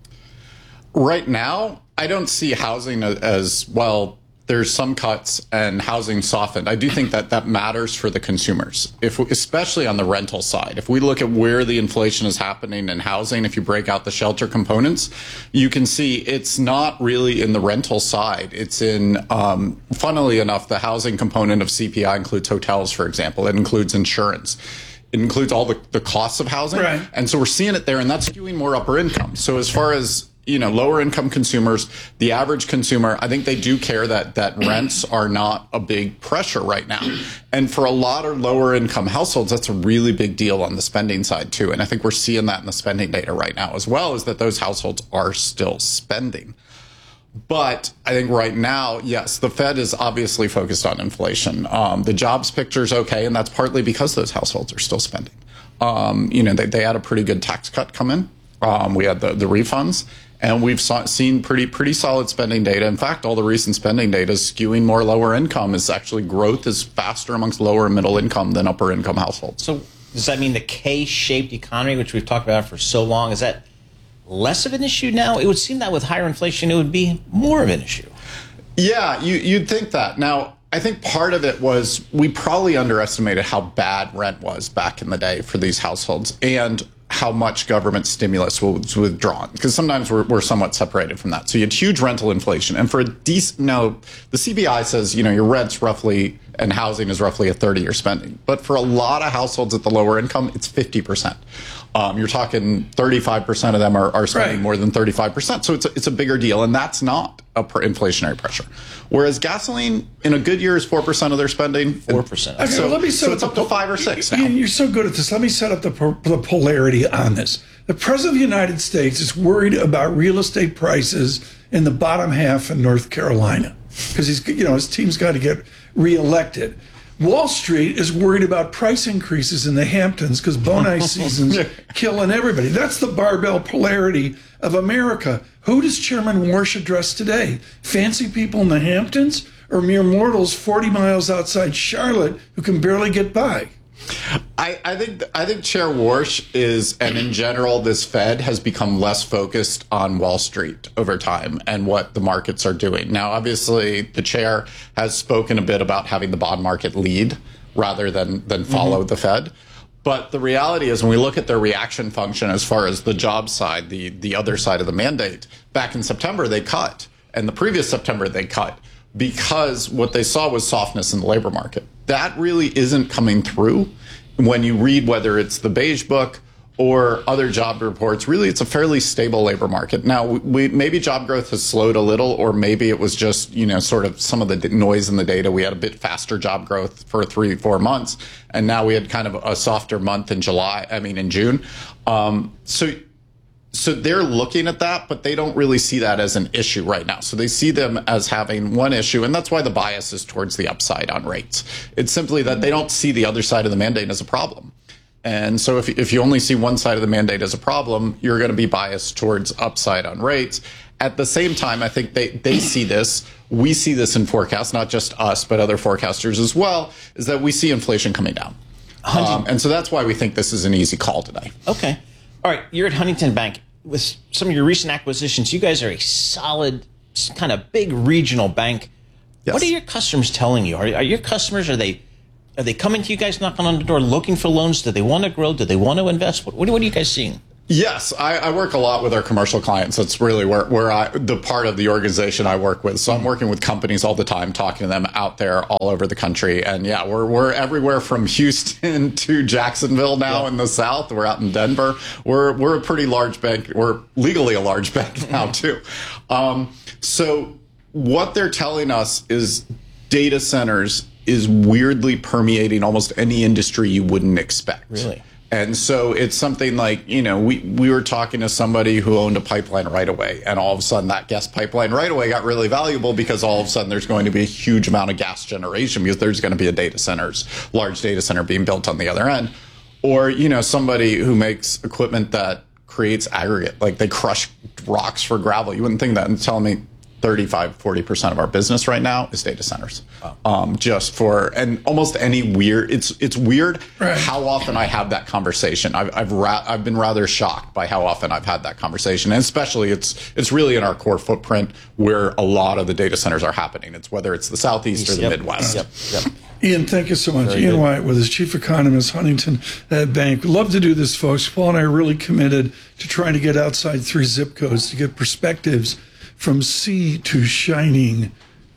Right now, I don't see housing as, well, there's some cuts and housing softened. I do think that that matters for the consumers, if especially on the rental side. If we look at where the inflation is happening in housing, if you break out the shelter components, you can see it's not really in the rental side. It's in, um, funnily enough, the housing component of C P I includes hotels, for example. It includes insurance. It includes all the, the costs of housing. Right. And so we're seeing it there, and that's skewing more upper income. So as far as you know, lower income consumers, the average consumer, I think they do care that that rents are not a big pressure right now. And for a lot of lower income households, that's a really big deal on the spending side too. And I think we're seeing that in the spending data right now as well, is that those households are still spending. But I think right now, yes, the Fed is obviously focused on inflation. Um, the jobs picture is okay, and that's partly because those households are still spending. Um, you know, they, they had a pretty good tax cut come in. Um, we had the, the refunds. And we've saw, seen pretty pretty solid spending data. In fact, all the recent spending data is skewing more lower income. Is actually growth is faster amongst lower and middle income than upper income households. So does that mean the K-shaped economy, which we've talked about for so long, is that less of an issue now? It would seem that with higher inflation, it would be more of an issue. Yeah, you, you'd think that. Now, I think part of it was we probably underestimated how bad rent was back in the day for these households, and how much government stimulus was withdrawn, because sometimes we're, we're somewhat separated from that. So you had huge rental inflation, and for a decent, now the C B I says, you know, your rent's roughly, and housing is roughly a third of your spending. But for a lot of households at the lower income, it's fifty percent. Um, you're talking thirty-five percent of them are, are spending right. more than thirty-five percent. So it's a, it's a bigger deal, and that's not a per inflationary pressure. Whereas gasoline in a good year is four percent of their spending. four percent. Okay, so, well, let me set so up it's up to five or six now. You're so good at this. Let me set up the, the polarity on this. The President of the United States is worried about real estate prices in the bottom half in North Carolina because he's, you know, his team's got to get reelected. Wall Street is worried about price increases in the Hamptons because Bonai season's killing everybody. That's the barbell polarity of America. Who does Chairman Warsh address today? Fancy people in the Hamptons or mere mortals forty miles outside Charlotte who can barely get by? I, I think I think Chair Warsh is, and in general, this Fed has become less focused on Wall Street over time and what the markets are doing. Now, obviously, the chair has spoken a bit about having the bond market lead rather than than follow mm-hmm. the Fed. But the reality is, when we look at their reaction function as far as the job side, the the other side of the mandate, back in September they cut, and the previous September they cut. because what they saw was softness in the labor market. That really isn't coming through when you read whether it's the Beige Book or other job reports. Really, it's a fairly stable labor market. Now, we, maybe job growth has slowed a little, or maybe it was just, you know, sort of some of the noise in the data. We had a bit faster job growth for three, four months, and now we had kind of a softer month in July, I mean, in June. Um, so, so they're looking at that, but they don't really see that as an issue right now. So they see them as having one issue, and that's why the bias is towards the upside on rates. It's simply that they don't see the other side of the mandate as a problem. And so if, if you only see one side of the mandate as a problem, you're going to be biased towards upside on rates. At the same time, I think they, they see this. We see this in forecasts, not just us, but other forecasters as well, is that we see inflation coming down. Um, and so that's why we think this is an easy call today. Okay. All right. You're at Huntington Bank. With some of your recent acquisitions, you guys are a solid, kind of big regional bank. Yes. What are your customers telling you? Are, are your customers, are they are they coming to you guys, knocking on the door, looking for loans? Do they want to grow? Do they want to invest? What, what are you guys seeing? Yes, I, I work a lot with our commercial clients. That's really where, where I, the part of the organization I work with. So I'm working with companies all the time, talking to them out there all over the country. And yeah, we're, we're everywhere from Houston to Jacksonville now yeah. in the South. We're out in Denver. We're, we're a pretty large bank. We're legally a large bank now too. Um, so what they're telling us is data centers is weirdly permeating almost any industry you wouldn't expect. Really? And so it's something like, you know, we, we were talking to somebody who owned a pipeline right away, and all of a sudden that gas pipeline right away got really valuable because all of a sudden there's going to be a huge amount of gas generation because there's going to be a data centers, large data center being built on the other end. Or, you know, somebody who makes equipment that creates aggregate, like they crush rocks for gravel. You wouldn't think that, and telling me thirty-five, forty percent of our business right now is data centers. Wow. Um, just for, and almost any weird, it's it's weird right. how often I have that conversation. I've I've, ra- I've been rather shocked by how often I've had that conversation. And especially it's it's really in our core footprint where a lot of the data centers are happening. It's whether it's the Southeast or the yep. Midwest. Yep. Yep. Ian, thank you so much. Very Ian good. White with his chief economist, Huntington uh, Bank. Love to do this, folks. Paul and I are really committed to trying to get outside three zip codes to get perspectives from sea to shining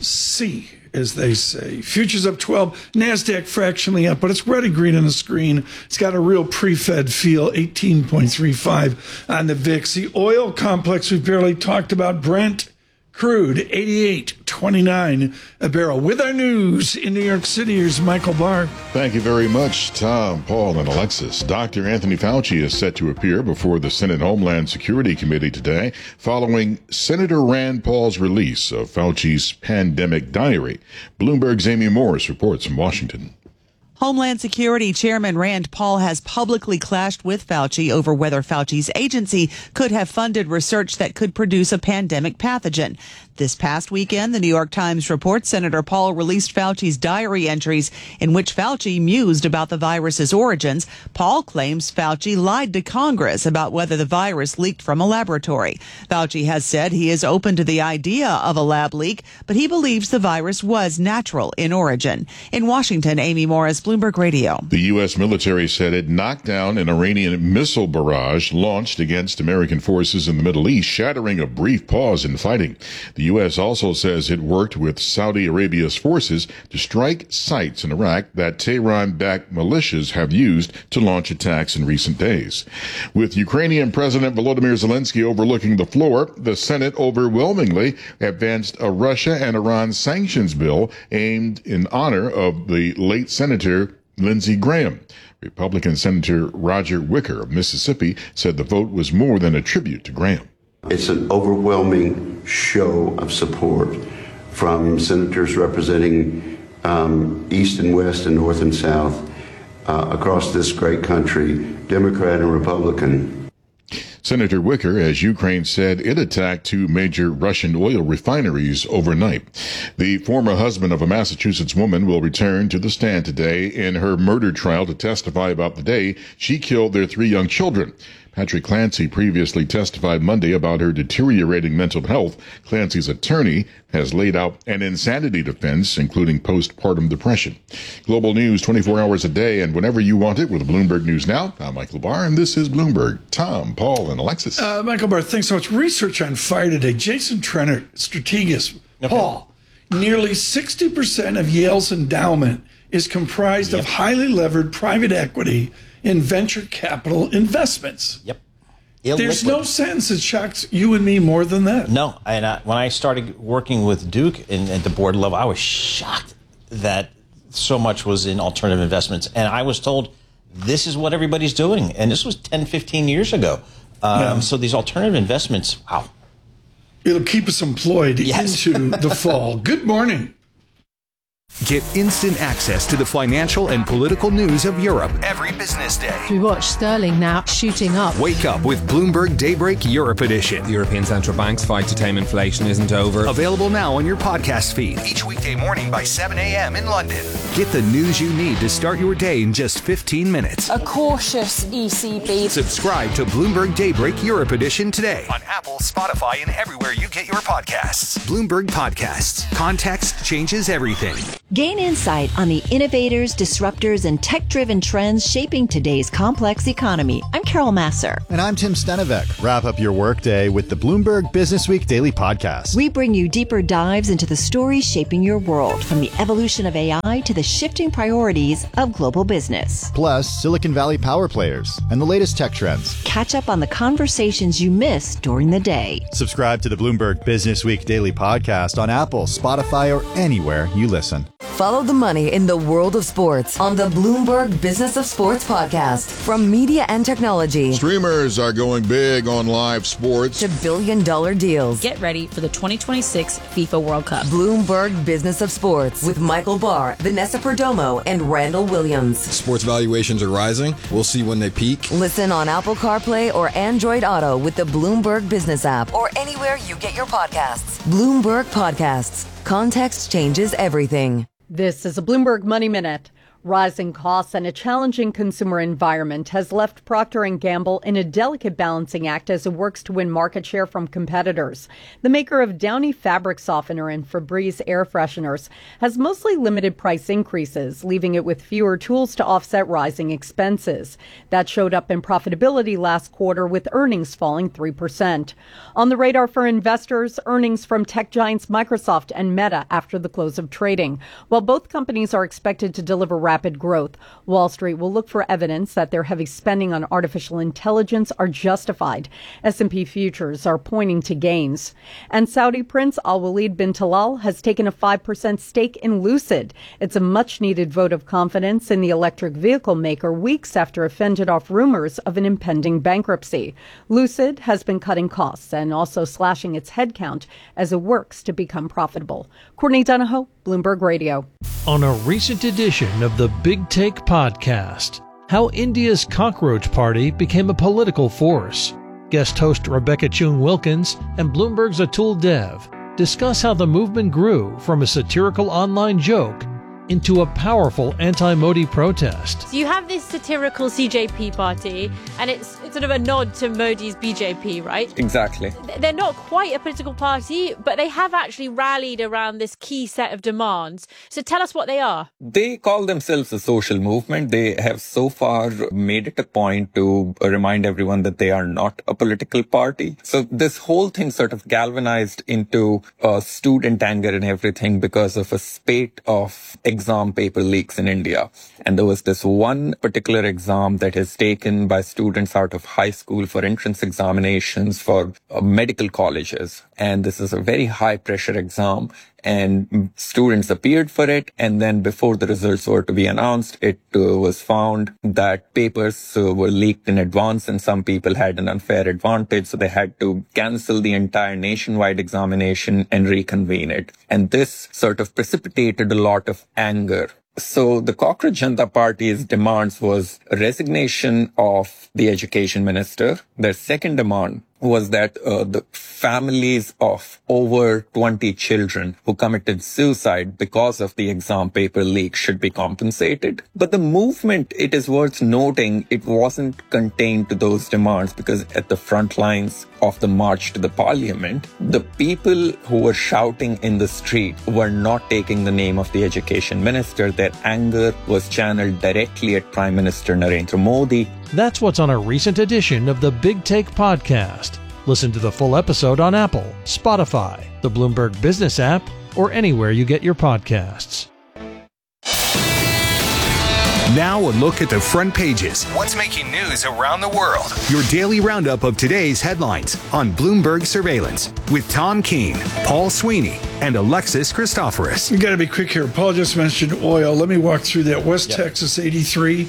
sea, as they say. Futures up twelve, NASDAQ fractionally up, but it's red and green on the screen. It's got a real pre-Fed feel, eighteen point three five on the V I X. The oil complex we've barely talked about, Brent crude, eighty-eight twenty-nine a barrel. With our news in New York City, here's Michael Barr. Thank you very much, Tom, Paul, and Alexis. Doctor Anthony Fauci is set to appear before the Senate Homeland Security Committee today following Senator Rand Paul's release of Fauci's pandemic diary. Bloomberg's Amy Morris reports from Washington. Homeland Security Chairman Rand Paul has publicly clashed with Fauci over whether Fauci's agency could have funded research that could produce a pandemic pathogen. This past weekend, the New York Times reports Senator Paul released Fauci's diary entries in which Fauci mused about the virus's origins. Paul claims Fauci lied to Congress about whether the virus leaked from a laboratory. Fauci has said he is open to the idea of a lab leak, but he believes the virus was natural in origin. In Washington, Amy Morris, Bloomberg Radio. The U S military said it knocked down an Iranian missile barrage launched against American forces in the Middle East, shattering a brief pause in fighting. The U S also says it worked with Saudi Arabia's forces to strike sites in Iraq that Tehran-backed militias have used to launch attacks in recent days. With Ukrainian President Volodymyr Zelensky overlooking the floor, the Senate overwhelmingly advanced a Russia and Iran sanctions bill aimed in honor of the late Senator Lindsey Graham. Republican Senator Roger Wicker of Mississippi said the vote was more than a tribute to Graham. It's an overwhelming show of support from senators representing um, East and West and North and South uh, across this great country, Democrat and Republican. Senator Wicker, as Ukraine said, it attacked two major Russian oil refineries overnight. The former husband of a Massachusetts woman will return to the stand today in her murder trial to testify about the day she killed their three young children. Patrick Clancy previously testified Monday about her deteriorating mental health. Clancy's attorney has laid out an insanity defense, including postpartum depression. Global news twenty-four hours a day and whenever you want it with Bloomberg News Now. I'm Michael Barr, and this is Bloomberg. Tom, Paul, and Alexis. Uh, Michael Barr, thanks so much. Research on fire today. Jason Trenner, strategist. Okay. Paul, Nearly sixty percent of Yale's endowment is comprised yep. of highly levered private equity and venture capital investments. Yep. Illiquid. There's no sentence that shocks you and me more than that. No. And I, when I started working with Duke and at the board level, I was shocked that so much was in alternative investments. And I was told this is what everybody's doing. And this was ten, fifteen years ago. Um, yeah. So these alternative investments, wow. It'll keep us employed yes. into the fall. Good morning. Get instant access to the financial and political news of Europe every business day. We watch sterling now shooting up. Wake up with Bloomberg Daybreak Europe Edition. The European Central Bank's fight to tame inflation isn't over. Available now on your podcast feed each weekday morning by seven a.m. in London. Get the news you need to start your day in just fifteen minutes. A cautious E C B. Subscribe to Bloomberg Daybreak Europe Edition today on Apple, Spotify, and everywhere you get your podcasts. Bloomberg Podcasts. Context changes everything. Gain insight on the innovators, disruptors, and tech-driven trends shaping today's complex economy. I'm Carol Masser. And I'm Tim Stenevec. Wrap up your workday with the Bloomberg Businessweek Daily Podcast. We bring you deeper dives into the stories shaping your world, from the evolution of A I to the shifting priorities of global business. Plus, Silicon Valley power players and the latest tech trends. Catch up on the conversations you missed during the day. Subscribe to the Bloomberg Businessweek Daily Podcast on Apple, Spotify, or anywhere you listen. Follow the money in the world of sports on the Bloomberg Business of Sports podcast. From media and technology, streamers are going big on live sports, to billion dollar deals. Get ready for the twenty twenty-six FIFA World Cup. Bloomberg Business of Sports with Michael Barr, Vanessa Perdomo, and Randall Williams. Sports valuations are rising. We'll see when they peak. Listen on Apple CarPlay or Android Auto with the Bloomberg Business app, or anywhere you get your podcasts. Bloomberg Podcasts. Context changes everything. This is a Bloomberg Money Minute. Rising costs and a challenging consumer environment has left Procter and Gamble in a delicate balancing act as it works to win market share from competitors. The maker of Downy fabric softener and Febreze air fresheners has mostly limited price increases, leaving it with fewer tools to offset rising expenses. That showed up in profitability last quarter, with earnings falling three percent. On the radar for investors, earnings from tech giants Microsoft and Meta after the close of trading. While both companies are expected to deliver rapid growth, Wall Street will look for evidence that their heavy spending on artificial intelligence are justified. S and P futures are pointing to gains. And Saudi Prince Al-Walid bin Talal has taken a five percent stake in Lucid. It's a much-needed vote of confidence in the electric vehicle maker weeks after it fended off rumors of an impending bankruptcy. Lucid has been cutting costs and also slashing its headcount as it works to become profitable. Courtney Donahoe, Bloomberg Radio. On a recent edition of the Big Take podcast, how India's cockroach party became a political force. Guest host Rebecca Chung Wilkins and Bloomberg's Atul Dev discuss how the movement grew from a satirical online joke into a powerful anti-Modi protest. So you have this satirical C J P party, and it's, it's sort of a nod to Modi's B J P, right? Exactly. They're not quite a political party, but they have actually rallied around this key set of demands. So tell us what they are. They call themselves a social movement. They have so far made it a point to remind everyone that they are not a political party. So this whole thing sort of galvanized into uh, student anger and everything because of a spate of exam paper leaks in India. And there was this one particular exam that is taken by students out of high school for entrance examinations for uh, medical colleges. And this is a very high pressure exam. And students appeared for it. And then before the results were to be announced, it uh, was found that papers uh, were leaked in advance and some people had an unfair advantage. So they had to cancel the entire nationwide examination and reconvene it. And this sort of precipitated a lot of anger. So the Cockroach Janata Party's demands was a resignation of the education minister. Their second demand was that uh, the families of over twenty children who committed suicide because of the exam paper leak should be compensated. But the movement, it is worth noting, it wasn't contained to those demands, because at the front lines of the march to the parliament, the people who were shouting in the street were not taking the name of the education minister. Their anger was channeled directly at Prime Minister Narendra Modi. That's what's on a recent edition of the Big Take podcast. Listen to the full episode on Apple, Spotify, the Bloomberg Business app, or anywhere you get your podcasts. Now a look at the front pages. What's making news around the world? Your daily roundup of today's headlines on Bloomberg Surveillance with Tom Keene, Paul Sweeney, and Alexis Christoforous. We got to be quick here. Paul just mentioned oil. Let me walk through that. West Yep. Texas eighty-three,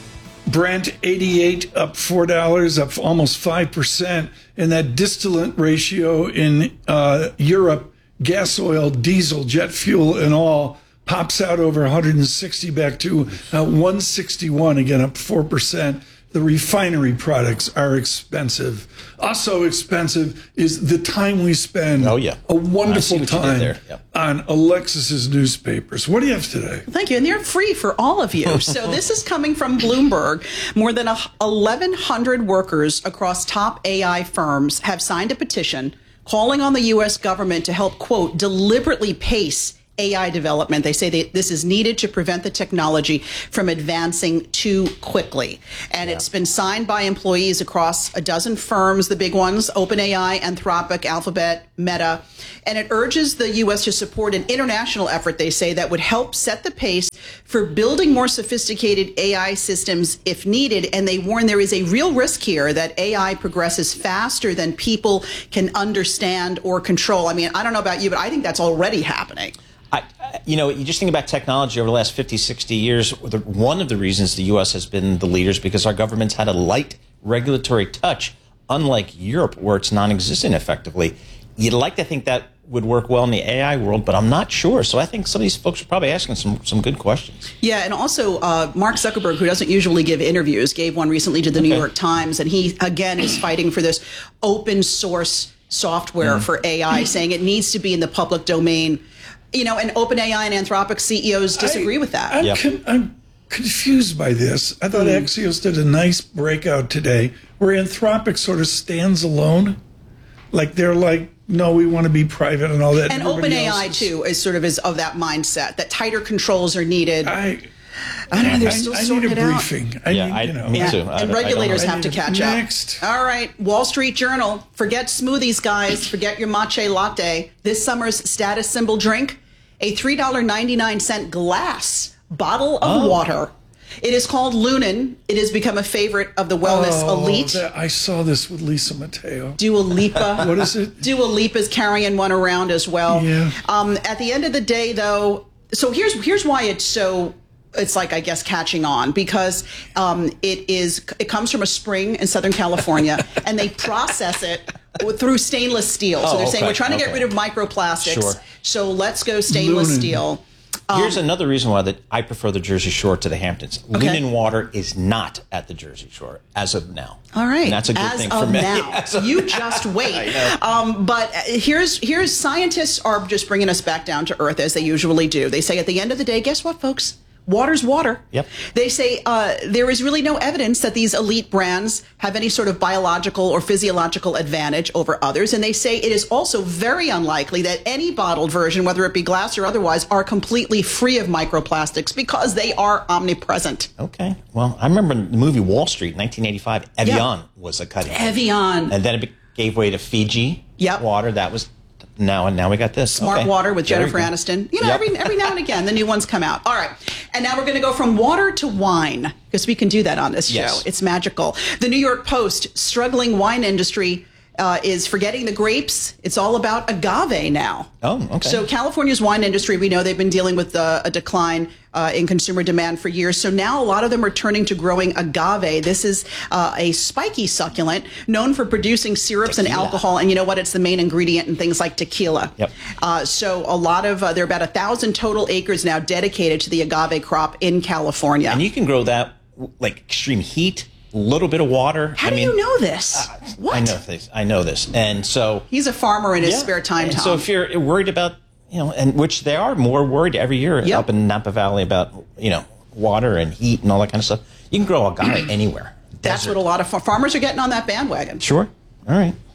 Brent eighty-eight, up four dollars, up almost five percent. And that distillate ratio in uh, Europe, gas oil, diesel, jet fuel, and all pops out over one hundred sixty back to uh, one sixty-one, again up four percent. The refinery products are expensive. Also expensive is the time we spend. Oh, yeah. A wonderful time there. Yep. on Alexis's newspapers. What do you have today? Thank you. And they're free for all of you. So this is coming from Bloomberg. More than eleven hundred workers across top A I firms have signed a petition calling on the U S government to help, quote, deliberately pace A I development. They say that this is needed to prevent the technology from advancing too quickly. And yeah. It's been signed by employees across a dozen firms, the big ones, OpenAI, Anthropic, Alphabet, Meta. And it urges the U S to support an international effort, they say, that would help set the pace for building more sophisticated A I systems if needed. And they warn there is a real risk here that A I progresses faster than people can understand or control. I mean, I don't know about you, but I think that's already happening. I, you know, you just think about technology over the last fifty, sixty years. The, one of the reasons the U S has been the leaders because our government's had a light regulatory touch, unlike Europe, where it's non-existent effectively. You'd like to think that would work well in the A I world, but I'm not sure. So I think some of these folks are probably asking some, some good questions. Yeah, and also uh, Mark Zuckerberg, who doesn't usually give interviews, gave one recently to the okay. New York Times, and he, again, is fighting for this open source software mm. for A I, saying it needs to be in the public domain. You know, and OpenAI and Anthropic C E Os disagree I, with that. I'm, yep. con- I'm confused by this. I thought mm. Axios did a nice breakout today where Anthropic sort of stands alone. Like they're like, no, we want to be private and all that. And OpenAI, too, is sort of is of that mindset that tighter controls are needed. I, I don't know. They're still I, I sorting need a it briefing. out. I yeah, need, I, you know. me yeah. too. And I, regulators I have to catch next. up. All right. Wall Street Journal. Forget smoothies, guys. Forget your matcha latte. This summer's status symbol drink, a three dollars and ninety-nine cents glass bottle of oh. water. It is called Lunin. It has become a favorite of the wellness oh, elite. That, I saw this with Lisa Mateo. Dua Lipa. What is it? Dua Lipa's carrying one around as well. Yeah. Um, at the end of the day, though, so here's here's why it's so. It's like, I guess, catching on because um, it is. It comes from a spring in Southern California, and they process it through stainless steel. So oh, they're okay. saying we're trying to okay. get rid of microplastics. Sure. So let's go stainless Lunin. steel. Here's um, another reason why that I prefer the Jersey Shore to the Hamptons. Okay. Lunin water is not at the Jersey Shore as of now. All right. And that's a good as thing of for me. now. As of You now. just wait. Um, but here's here's scientists are just bringing us back down to earth as they usually do. They say at the end of the day, guess what, folks? Water's water. Yep. They say uh, there is really no evidence that these elite brands have any sort of biological or physiological advantage over others. And they say it is also very unlikely that any bottled version, whether it be glass or otherwise, are completely free of microplastics because they are omnipresent. Okay. Well, I remember in the movie Wall Street, nineteen eighty-five, Evian yep. was a cutting edge. Evian. And then it gave way to Fiji yep. water. That was now, and now we got this. Smart okay. Water with Jennifer go. Aniston. You know, yep. every every now and again, the new ones come out. All right. And now we're going to go from water to wine, because we can do that on this show. Yes. It's magical. The New York Post, struggling wine industry uh, is forgetting the grapes. It's all about agave now. Oh, okay. So California's wine industry, we know they've been dealing with uh, a decline uh, in consumer demand for years. So now a lot of them are turning to growing agave. This is uh, a spiky succulent known for producing syrups tequila. And alcohol. And you know what? It's the main ingredient in things like tequila. Yep. Uh, so a lot of, uh, there are about a thousand total acres now dedicated to the agave crop in California. And you can grow that like extreme heat, a little bit of water. How I do mean, you know this? Uh, what? I know this. I know this. And so he's a farmer in his yeah. spare time, and Tom. So if you're worried about, you know, and which they are more worried every year yep. up in Napa Valley about, you know, water and heat and all that kind of stuff, you can grow agave anywhere. That's Desert. what a lot of farmers are getting on that bandwagon. Sure. All right.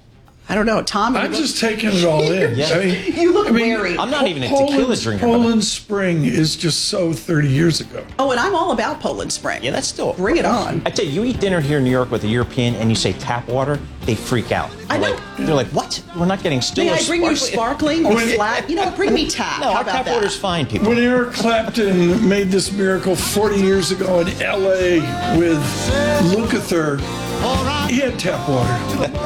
I don't know, Tom. I'm just taking it all in. Yeah. I mean, you look I mean, wary. I'm not even a Poland, tequila drinker. Poland Spring is just so thirty years ago. Oh, and I'm all about Poland Spring. Yeah, that's still. Bring it on. I tell you, you eat dinner here in New York with a European and you say tap water, they freak out. I know. Like, they're like, what? We're not getting still May or I bring you sparkling or flat? You know, bring me tap. No, How our about tap that? water's fine, people. When Eric Clapton made this miracle forty years ago in L A with Lukather, he had tap water.